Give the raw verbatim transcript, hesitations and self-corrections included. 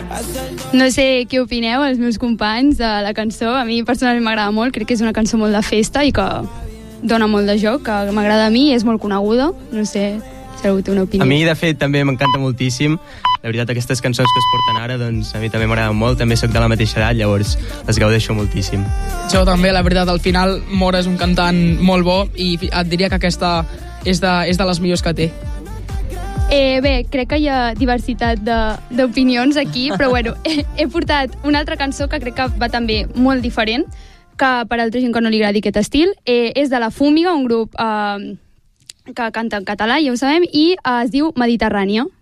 No sé què opineu, els meus companys, de la cançó. A mi personalment m'agrada molt, crec que és una cançó molt de festa i que dona molt de joc, que m'agrada a mi, és molt coneguda. No sé si algú té una opinió. A mi, de fet, també m'encanta moltíssim. La veritat, aquestes cançons que es porten ara, doncs a mi també m'agraden molt. També sóc de la mateixa edat, llavors les gaudeixo moltíssim. Jo també, la veritat, al final Mora és un cantant molt bo i et diria que aquesta és de, és de les millors que té. Eh, bé, crec que hi ha diversitat d'opinions aquí, però bueno, he, he portat una altra cançó que crec que va també molt diferent, que per altra gent que no li agradi aquest estil. Eh, és de La Fúmiga, un grup eh, que canta en català, ja ho sabem, i eh, es diu Mediterrània.